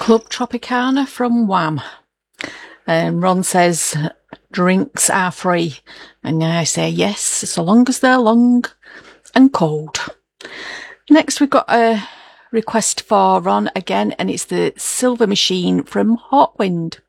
Club Tropicana from Wham. And Ron says drinks are free. And I say yes, so long as they're long and cold. Next, we've got a request for Ron again, and it's the Silver Machine from Hawkwind.